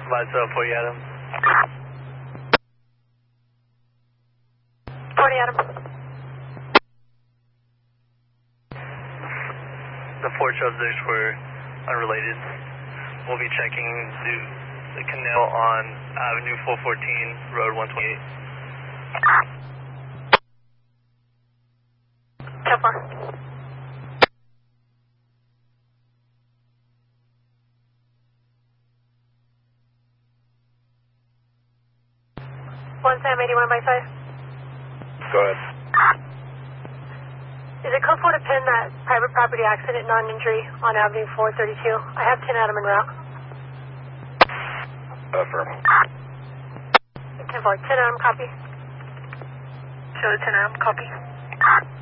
Myself, 40 Adam. 40 Adam. The 4 subjects were unrelated. We'll be checking the canal on Avenue 414, Road 128. 10-4. One Sam 81 by side. Go ahead. Is it code 4 to pin that private property accident non-injury on Avenue 432? I have 10 Adam en route. Affirm. 10-4. 10 Adam, copy. Show 10 Adam, copy.